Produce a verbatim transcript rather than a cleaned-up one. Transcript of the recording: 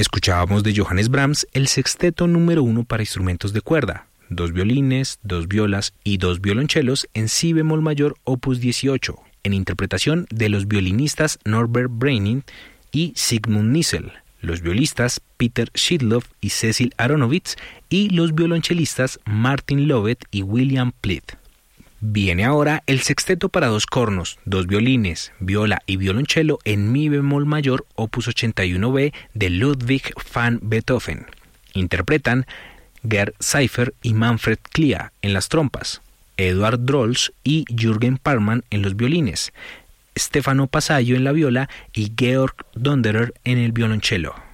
Escuchábamos de Johannes Brahms el sexteto número uno para instrumentos de cuerda, dos violines, dos violas y dos violonchelos en si bemol mayor opus dieciocho, en interpretación de los violinistas Norbert Breining y Sigmund Nissel, los violistas Peter Schidlow y Cecil Aronowitz y los violonchelistas Martin Lovett y William Plitt. Viene ahora el sexteto para dos cornos, dos violines, viola y violonchelo en mi bemol mayor opus ochenta y uno be de Ludwig van Beethoven. Interpretan Gerd Seifer y Manfred Klia en las trompas, Eduard Drolls y Jürgen Parmann en los violines, Stefano Pasaio en la viola y Georg Donderer en el violonchelo.